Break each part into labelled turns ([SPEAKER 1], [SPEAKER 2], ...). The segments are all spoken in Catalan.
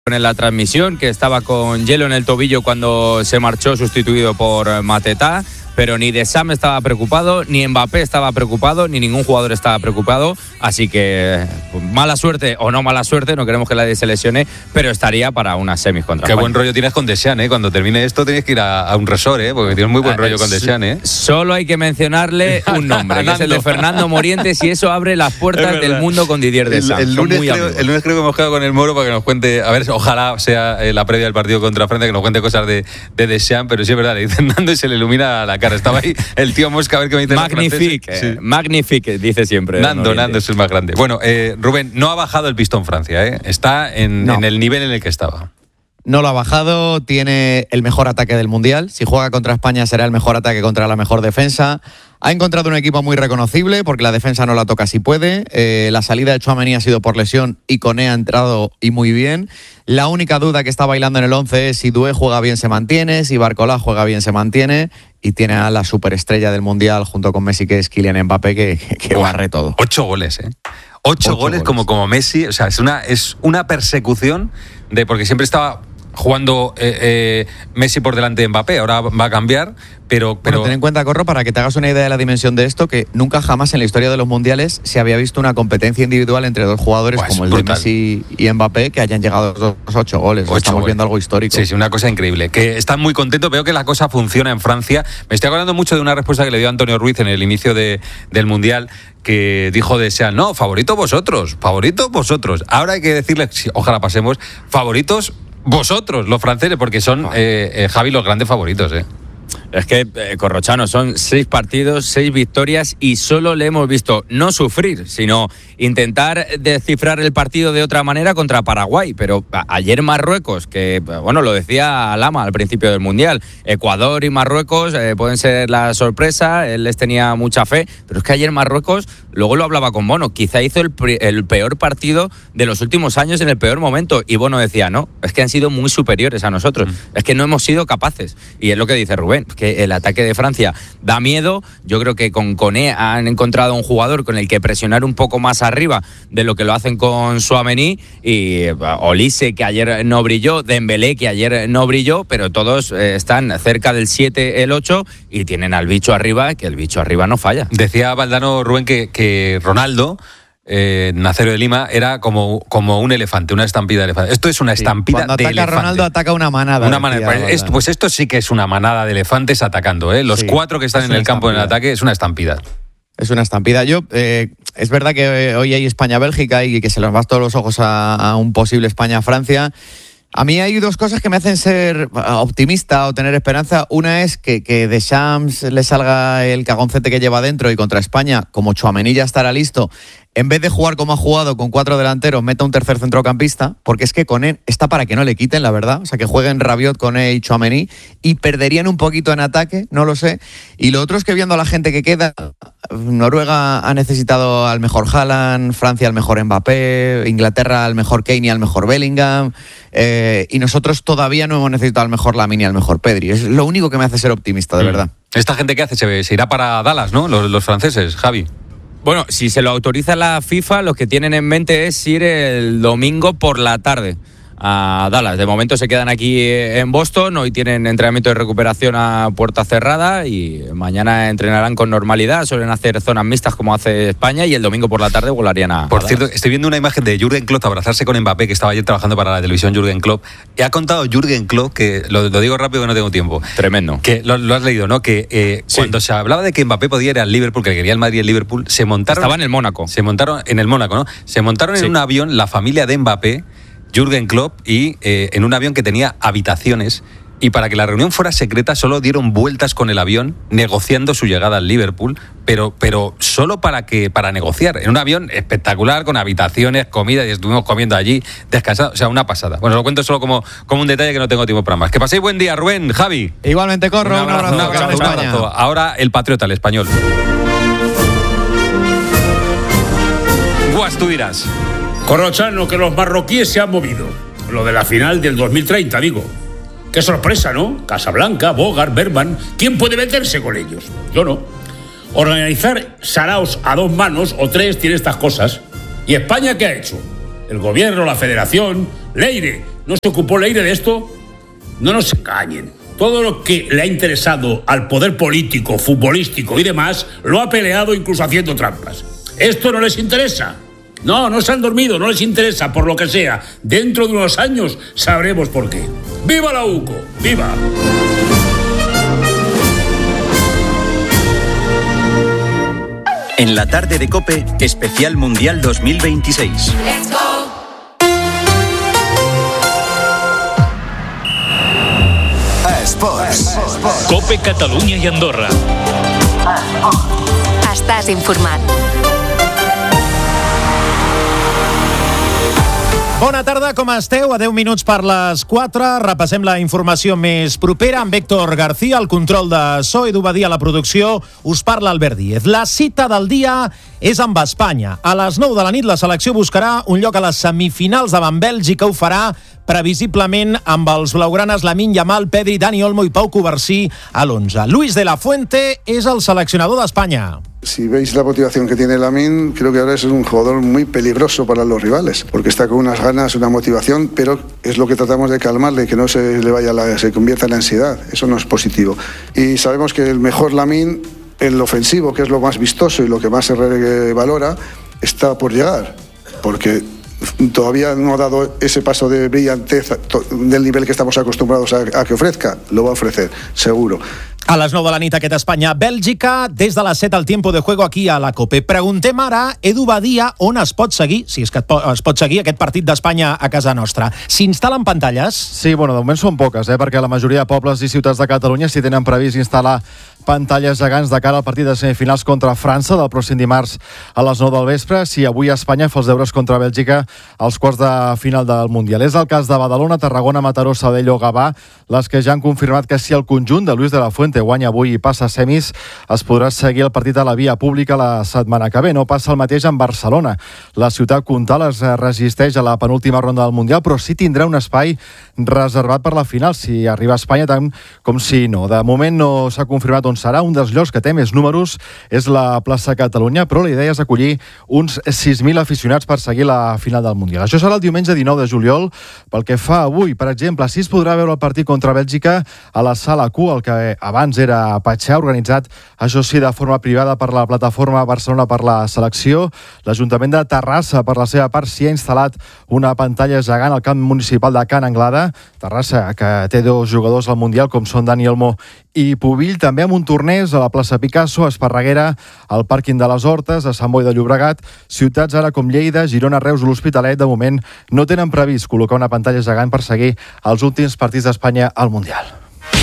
[SPEAKER 1] en la transmisión, que estaba con hielo en el tobillo cuando se marchó sustituido por Mateta, pero ni Deschamps estaba preocupado, ni Mbappé estaba preocupado, ni ningún jugador estaba preocupado, así que mala suerte o no mala suerte, no queremos que nadie se lesione, pero estaría para unas semis contra
[SPEAKER 2] Qué
[SPEAKER 1] España.
[SPEAKER 2] buen rollo tienes con Deschamps, cuando termine esto tienes que ir a un resort, porque tienes muy buen rollo con Deschamps.
[SPEAKER 1] Solo hay que mencionarle un nombre, que es el de Fernando Morientes, y eso abre las puertas del mundo con Didier Deschamps.
[SPEAKER 2] El lunes creo que hemos quedado con el Moro para que nos cuente, a ver, ojalá sea la previa del partido contra Francia, que nos cuente cosas de Deschamps, pero sí es verdad, le dicen Nando y se le ilumina la cara. Estaba ahí el tío Mosca, a ver qué me dice.
[SPEAKER 1] Magnifique, magnifique, dice siempre.
[SPEAKER 2] Nando es el más grande. Bueno, Rubén, no ha bajado el pistón Francia, está en el nivel en el que estaba.
[SPEAKER 3] No lo ha bajado, tiene el mejor ataque del Mundial. Si juega contra España será el mejor ataque contra la mejor defensa. Ha encontrado un equipo muy reconocible porque la defensa no la toca si puede. La salida de Tchouaméni ha sido por lesión y Koné ha entrado y muy bien. La única duda que está bailando en el 11 es si Doué juega bien se mantiene, si Barcola juega bien se mantiene, y tiene a la superestrella del Mundial junto con Messi, que es Kylian Mbappé, que barre todo.
[SPEAKER 2] 8 goles, 8 goles como Messi. O sea, es una persecución porque siempre estaba jugando Messi por delante de Mbappé, ahora va a cambiar, pero
[SPEAKER 3] ten en cuenta, Corro, para que te hagas una idea de la dimensión de esto, que nunca jamás en la historia de los mundiales se había visto una competencia individual entre dos jugadores como el brutal de Messi y Mbappé, que hayan llegado a los 8 goles. Estamos viendo algo histórico.
[SPEAKER 2] Sí, una cosa increíble. Que están muy contentos, veo que la cosa funciona en Francia. Me estoy acordando mucho de una respuesta que le dio Antonio Ruiz en el inicio del Mundial, que dijo Deschamps, no, favoritos vosotros. Ahora hay que decirles, ojalá pasemos, favoritos vosotros, los franceses, porque son, Javi, los grandes favoritos,
[SPEAKER 1] Es que, Corrochano, son 6 partidos, 6 victorias, y solo le hemos visto no sufrir, sino intentar descifrar el partido de otra manera contra Paraguay. Pero ayer Marruecos, que bueno, lo decía Lama al principio del Mundial, Ecuador y Marruecos pueden ser la sorpresa, él les tenía mucha fe, pero es que ayer Marruecos, luego lo hablaba con Bono, quizá hizo el peor partido de los últimos años en el peor momento, y Bono decía, no, es que han sido muy superiores a nosotros, es que no hemos sido capaces, y es lo que dice Rubén, que el ataque de Francia da miedo. Yo creo que con Koné han encontrado un jugador con el que presionar un poco más arriba de lo que lo hacen con Tchouaméni, y Olise, que ayer no brilló, Dembélé, que ayer no brilló, pero todos están cerca del 7, el 8, y tienen al bicho arriba, que el bicho arriba no falla.
[SPEAKER 2] Decía Valdano, Rubén, que Ronaldo, Nacero de Lima, era como un elefante, una estampida de elefante. Esto es una estampida de elefante.
[SPEAKER 3] Cuando ataca Ronaldo, ataca una manada.
[SPEAKER 2] Pues esto sí que es una manada de elefantes atacando, Los 4 que están en el campo en el ataque, es una estampida.
[SPEAKER 3] Es una estampida. Es verdad que hoy hay España-Bélgica y que se les va todos los ojos a un posible España-Francia. A mí hay 2 cosas que me hacen ser optimista o tener esperanza. Una es que Deschamps le salga el cagoncete que lleva dentro, y contra España, como Tchouaméni ya estará listo, en vez de jugar como ha jugado con 4 delanteros, meta un tercer centrocampista, porque es que Koné está para que no le quiten, la verdad. O sea, que jueguen Rabiot, Koné y Tchouaméni, y perderían un poquito en ataque, no lo sé. Y lo otro es que, viendo a la gente que queda, Noruega ha necesitado al mejor Haaland, Francia al mejor Mbappé, Inglaterra al mejor Kane y al mejor Bellingham, y nosotros todavía no hemos necesitado al mejor Lamine y al mejor Pedri. Es lo único que me hace ser optimista, de verdad.
[SPEAKER 2] ¿Esta gente qué hace? Se irá para Dallas, ¿no? Los franceses, Javi.
[SPEAKER 1] Bueno, si se lo autoriza la FIFA, lo que tienen en mente es ir el domingo por la tarde a Dallas. De momento se quedan aquí en Boston, hoy tienen entrenamiento de recuperación a puerta cerrada, y mañana entrenarán con normalidad, suelen hacer zonas mixtas como hace España, y el domingo por la tarde volarían a
[SPEAKER 2] Por
[SPEAKER 1] Dallas.
[SPEAKER 2] cierto, estoy viendo una imagen de Jürgen Klopp abrazarse con Mbappé, que estaba ayer trabajando para la televisión Jürgen Klopp, y ha contado Jürgen Klopp, que lo digo rápido que no tengo tiempo.
[SPEAKER 1] Tremendo.
[SPEAKER 2] Que lo has leído, ¿no? Que cuando se hablaba de que Mbappé podía ir al Liverpool, que quería el Madrid y el Liverpool, estaba
[SPEAKER 1] en el Mónaco.
[SPEAKER 2] Se montaron en el Mónaco, ¿no? Se montaron en un avión, la familia de Mbappé, Jürgen Klopp, y en un avión que tenía habitaciones, y para que la reunión fuera secreta solo dieron vueltas con el avión negociando su llegada al Liverpool, pero solo para negociar, en un avión espectacular, con habitaciones, comida, y estuvimos comiendo allí, descansando, o sea, una pasada. Bueno, lo cuento solo como un detalle, que no tengo tiempo para más. Que paséis buen día, Rubén, Javi.
[SPEAKER 3] Igualmente, Corro,
[SPEAKER 2] un abrazo. Ahora el patriota, el español. Guas, tú dirás.
[SPEAKER 4] Corrochano, que los marroquíes se han movido. Lo de la final del 2030, digo. Qué sorpresa, ¿no? Casablanca, Bogart, Bergman. ¿Quién puede meterse con ellos? Yo no. Organizar saraos a 2 manos o 3 tiene estas cosas. ¿Y España qué ha hecho? El gobierno, la federación, Leire, ¿No se ocupó Leire de esto? No nos engañen. Todo lo que le ha interesado al poder político, futbolístico y demás, lo ha peleado incluso haciendo trampas. ¿Esto no les interesa? No se han dormido, no les interesa, por lo que sea. Dentro de unos años sabremos por qué. ¡Viva la UCO! ¡Viva!
[SPEAKER 5] En la tarde de COPE, especial Mundial 2026.
[SPEAKER 6] Let's go.
[SPEAKER 7] Esports.
[SPEAKER 8] COPE Catalunya i Andorra.
[SPEAKER 6] Estàs informat.
[SPEAKER 9] Bona tarda, com esteu? A 10 minuts per les 4. Repassem la informació més propera amb Héctor García, el control de so, Edu Badia a la producció. Us parla Albert Díez. La cita del dia és amb Espanya. A les 9 de la nit la selecció buscarà un lloc a les semifinals davant Bèlgica. Ho farà previsiblement amb els blaugranes Lamine Yamal, Pedri, Dani Olmo i Pau Covarsí a l'11. Luis de la Fuente és el seleccionador d'Espanya.
[SPEAKER 10] Si veis la motivación que tiene Lamine, creo que ahora es un jugador muy peligroso para los rivales, porque está con unas ganas, una motivación, pero es lo que tratamos de calmarle, que no se le vaya se convierta en ansiedad. Eso no es positivo. Y sabemos que el mejor Lamine, el ofensivo, que es lo más vistoso y lo que más se valora, está por llegar, porque todavía no ha dado ese paso de brillantez del nivel que estamos acostumbrados a que ofrezca. Lo va a ofrecer, seguro.
[SPEAKER 9] A les 9 de la nit aquest Espanya-Bèlgica, des de les 7 al tiempo de juego aquí a la COPE. Preguntem ara, Edu Badia, on es pot seguir, si és que es pot seguir aquest partit d'Espanya a casa nostra. S'instal·len pantalles?
[SPEAKER 11] Sí, bueno, de moment són poques, perquè la majoria de pobles i ciutats de Catalunya s'hi tenen previst instal·lar pantalles gegants de cara al partit de semifinals contra França del pròxim dimarts a les 9 del vespre, si avui Espanya fa els deures contra Bèlgica als quarts de final del Mundial. És el cas de Badalona, Tarragona, Mataró, Sabadell o Gavà, les que ja han confirmat que si el conjunt de Luis de la Fuente guanya avui i passa a semis, es podrà seguir el partit a la via pública la setmana que ve. No passa el mateix en Barcelona. La ciutat comtal es resisteix a la penúltima ronda del Mundial, però sí tindrà un espai reservat per la final, si arriba a Espanya, tant com si no. De moment no s'ha confirmat on serà. Un dels llocs que té més números és la plaça Catalunya, però la idea és acollir uns 6.000 aficionats per seguir la final del Mundial. Això serà el diumenge 19 de juliol. Pel que fa avui, per exemple, sí es podrà veure el partit contra Bèlgica a la Sala Q, el que abans era Patxà, organitzat, això sí, de forma privada per la plataforma Barcelona per la Selecció. L'Ajuntament de Terrassa, per la seva part, s'hi ha instal·lat una pantalla gegant al camp municipal de Can Anglada. Terrassa, que té 2 jugadors al Mundial, com són Dani Olmo i Pubill, també amb un tornès a la plaça Picasso, a Esparreguera, al pàrquing de les Hortes, a Sant Boi de Llobregat. Ciutats ara com Lleida, Girona, Reus o l'Hospitalet, de moment no tenen previst col·locar una pantalla gegant per seguir els últims partits d'Espanya al Mundial.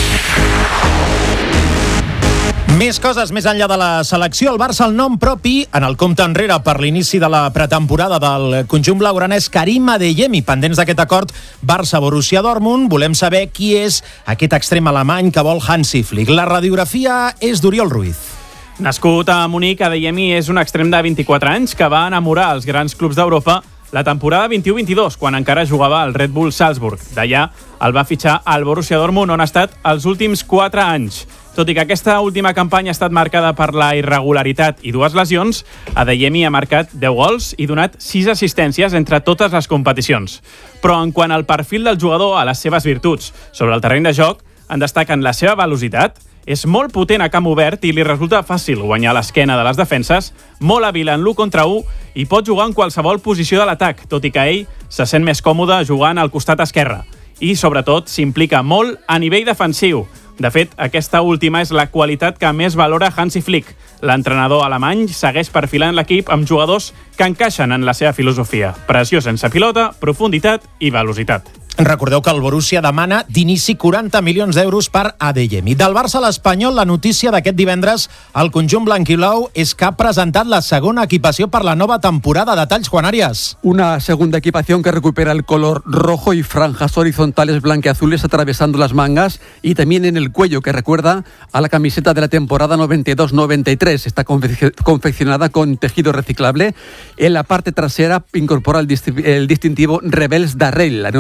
[SPEAKER 9] Més coses més enllà de la selecció. El Barça, el nom propi en el compte enrere per l'inici de la pretemporada del conjunt blaugranès Karim Adeyemi. Pendents d'aquest acord Barça-Borussia Dortmund, volem saber qui és aquest extrem alemany que vol Hansi Flick. La radiografia és d'Oriol Ruiz.
[SPEAKER 12] Nascut a Munic, Adeyemi és un extrem de 24 anys que va enamorar els grans clubs d'Europa la temporada 21-22, quan encara jugava al Red Bull Salzburg. D'allà el va fitxar al Borussia Dortmund, on ha estat els últims 4 anys. Tot i que aquesta última campanya ha estat marcada per la irregularitat i 2 lesions, Adeyemi ha marcat 10 gols i donat 6 assistències entre totes les competicions. Però en quant al perfil del jugador, a les seves virtuts sobre el terreny de joc, en destaquen la seva velocitat, és molt potent a camp obert i li resulta fàcil guanyar l'esquena de les defenses, molt hàbil en l'1 contra 1 i pot jugar en qualsevol posició de l'atac, tot i que ell se sent més còmode jugant al costat esquerre. I, sobretot, s'implica molt a nivell defensiu. De fet, aquesta última és la qualitat que més valora Hansi Flick. L'entrenador alemany segueix perfilant l'equip amb jugadors que encaixen en la seva filosofia. Pressió sense pilota, profunditat i velocitat.
[SPEAKER 9] Recordeu que el Borussia demana d'inici 40 milions d'euros per Adeyemi. Del Barça a l'Espanyol, la notícia d'aquest divendres, el conjunt blanquiblau és que ha presentat la segona equipació per la nova temporada. Detalls, Juan Arias.
[SPEAKER 13] Una segunda equipación que recupera el color rojo y franjas horizontales blanqueazules atravesando las mangas y también en el cuello, que recuerda a la camiseta de la temporada 92-93. Está confeccionada con tejido reciclable. En la parte trasera incorpora el distintivo Rebels Darrell, la nueva expresión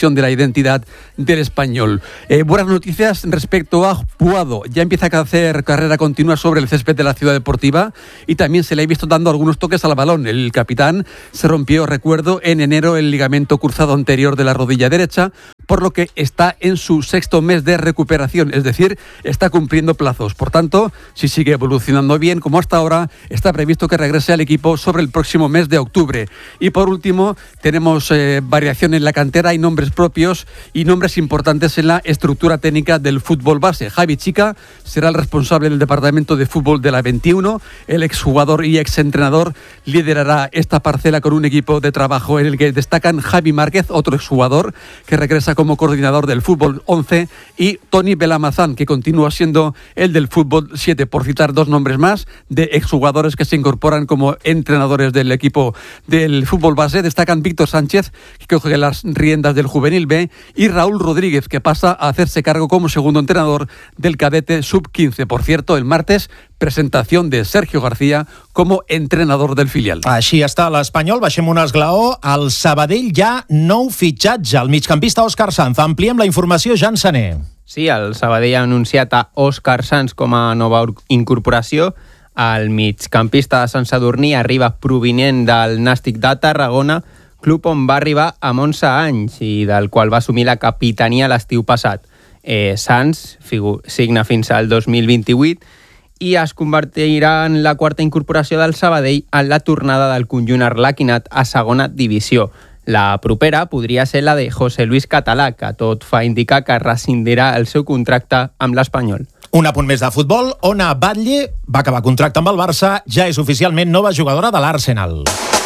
[SPEAKER 13] extensión de la identidad del español. Buenas noticias respecto a Puado. Ya empieza a hacer carrera continua sobre el césped de la Ciudad Deportiva y también se le ha visto dando algunos toques al balón. El capitán se rompió, recuerdo, en enero el ligamento cruzado anterior de la rodilla derecha, por lo que está en su 6º mes de recuperación, es decir, está cumpliendo plazos. Por tanto, si sigue evolucionando bien como hasta ahora, está previsto que regrese al equipo sobre el próximo mes de octubre. Y por último, tenemos variación en la cantera y nombres propios y nombres importantes en la estructura técnica del fútbol base. Javi Chica será el responsable del departamento de fútbol de la 21. El exjugador y exentrenador liderará esta parcela con un equipo de trabajo en el que destacan Javi Márquez, otro exjugador que regresa como coordinador del fútbol 11, y Toni Belamazán, que continúa siendo el del fútbol 7, por citar dos nombres más de exjugadores que se incorporan como entrenadores del equipo del fútbol base. Destacan Víctor Sánchez, que coge las riendas del juvenil B, y Raúl Rodríguez, que pasa a hacerse cargo como segundo entrenador del cadete sub-15. Por cierto, el martes, presentación de Sergio García como entrenador del filial.
[SPEAKER 9] Així està l'Espanyol, baixem un esglaó. Al Sabadell hi ha nou fitxatge. El migcampista Òscar Sanz. Ampliem la informació, Jan Sané.
[SPEAKER 6] Sí, el Sabadell ha anunciat a Òscar Sanz com a nova incorporació. El migcampista de Sant Sadurní arriba provinent del Nàstic de Tarragona, club on va arribar amb 11 anys i del qual va assumir la capitania l'estiu passat. Sanz signa fins al 2028 i es convertirà en la quarta incorporació del Sabadell en la tornada del conjunt arlequinat a segona divisió. La propera podria ser la de José Luis Català, que tot fa indicar que rescindirà el seu contracte amb l'Espanyol.
[SPEAKER 9] Un apunt més de futbol. Ona Batlle va acabar contracte amb el Barça, ja és oficialment nova jugadora de l'Arsenal.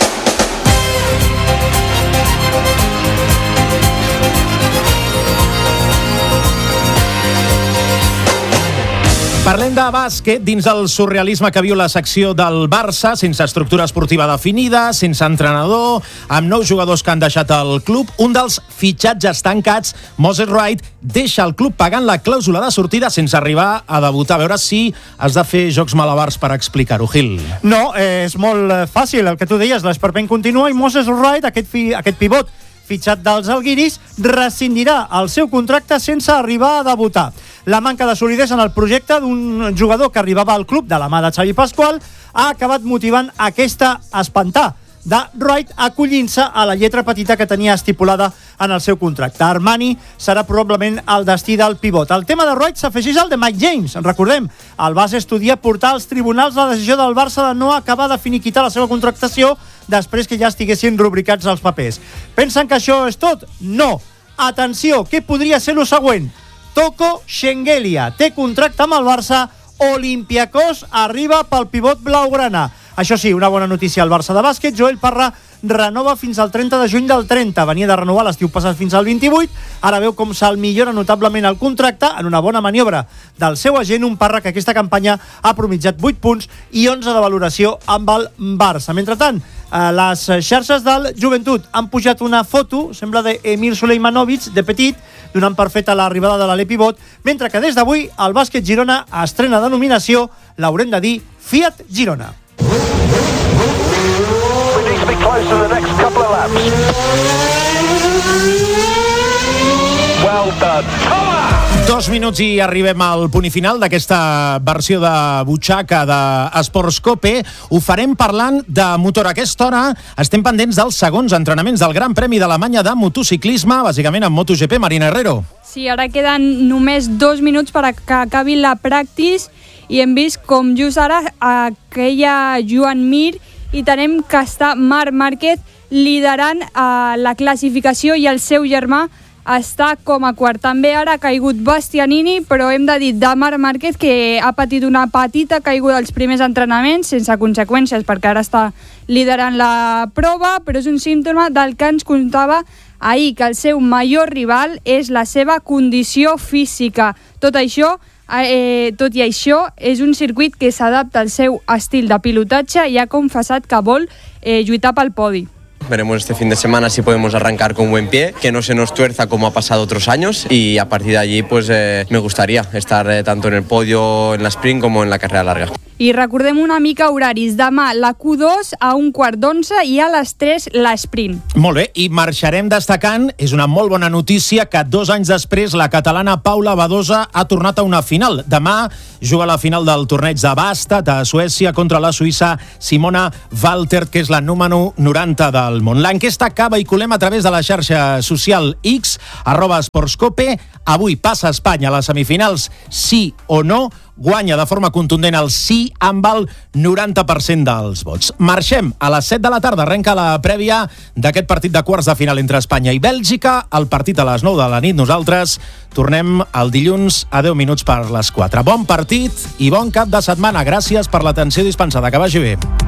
[SPEAKER 9] Parlem de bàsquet dins del surrealisme que viu la secció del Barça, sense estructura esportiva definida, sense entrenador, amb 9 jugadors que han deixat el club. Un dels fitxatges tancats, Moses Wright, deixa el club pagant la clàusula de sortida sense arribar a debutar. A veure si has de fer jocs malabars per explicar-ho, Gil.
[SPEAKER 7] No, és molt fàcil, el que tu deies, l'esperpent continua i Moses Wright, aquest pivot fitxat dels alguiris, rescindirà el seu contracte sense arribar a debutar. La manca de solidesa en el projecte d'un jugador que arribava al club de la mà de Xavi Pasqual ha acabat motivant aquesta espantar de Wright acollint-se a la lletra petita que tenia estipulada en el seu contracte. Armani serà probablement el destí del pivot. El tema de Wright s'afegeix al de Mike James. Recordem, el base estudia portar als tribunals la decisió del Barça de no acabar de finiquitar la seva contractació després que ja estiguessin rubricats els papers. Pensen que això és tot? No. Atenció, què podria ser el següent? Toko Shengelia té contracte amb el Barça, Olympiacos arriba pel pivot blaugrana. Això sí, una bona notícia al Barça de bàsquet. Joel Parra renova fins al 30 de juny del 30. Venia de renovar l'estiu passat fins al 28. Ara veu com se'l millora notablement el contracte en una bona maniobra del seu agent, un Parra que aquesta campanya ha promitjat 8 punts i 11 de valoració amb el Barça. Mentrestant, les xarxes del Joventut han pujat una foto, sembla d'Emir Suleimanovic, de petit, donant per feta l'arribada de l'Ale Pivot, mentre que des d'avui el bàsquet Girona estrena denominació, l'haurem de dir Fiat Girona.
[SPEAKER 14] We need to be close to the next couple of laps. Well done.
[SPEAKER 9] 2 minuts i arribem al punt i final d'aquesta versió de butxaca d'Esports Cope. Ho farem parlant de motor. A aquesta hora estem pendents dels segons entrenaments del Gran Premi d'Alemanya de motociclisme, bàsicament amb MotoGP. Marina Herrero.
[SPEAKER 15] Sí, ara queden només 2 minuts per que acabi la practice i hem vist com just ara aquella Joan Mir i tenem que està Marc Márquez liderant la classificació i el seu germà està com a quart. També ara ha caigut Bastianini, però hem de dir de Marc Márquez que ha patit una petita caiguda als primers entrenaments, sense conseqüències perquè ara està liderant la prova, però és un símptoma del que ens contava ahir, que el seu major rival és la seva condició física. Tot i això, és un circuit que s'adapta al seu estil de pilotatge i ha confessat que vol lluitar pel podi.
[SPEAKER 16] veremos este fin de semana si podemos arrancar con buen pie, que no se nos tuerza como ha pasado otros años, y a partir de allí pues me gustaría estar tanto en el podio en la sprint como en la carrera larga.
[SPEAKER 15] I recordem una mica horaris. Demà la Q2 a 1:15 i a les 3 l'esprint.
[SPEAKER 9] Molt bé, i marxarem destacant, és una molt bona notícia, que 2 anys després la catalana Paula Badosa ha tornat a una final. Demà juga la final del torneig de bàsquet a Suècia contra la suïssa Simona Walter, que és la número 90 del món. L'enquesta acaba i colem a través de la xarxa social X, @Sportscope. Avui passa a Espanya a les semifinals, sí o no? Guanya de forma contundent el sí amb el 90% dels vots. Marxem. A les 7 de la tarda arrenca la prèvia d'aquest partit de quarts de final entre Espanya i Bèlgica. El partit a les 9 de la nit. Nosaltres tornem el dilluns a 10 minuts per les 4. Bon partit i bon cap de setmana. Gràcies per l'atenció dispensada. Que vagi bé.